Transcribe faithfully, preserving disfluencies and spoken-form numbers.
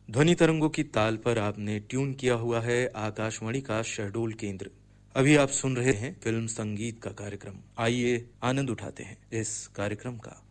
ध्वनि तरंगों की ताल पर आपने ट्यून किया हुआ है आकाशवाणी का शहडोल केंद्र। अभी आप सुन रहे हैं फिल्म संगीत का कार्यक्रम। आइए आनंद उठाते हैं इस कार्यक्रम का।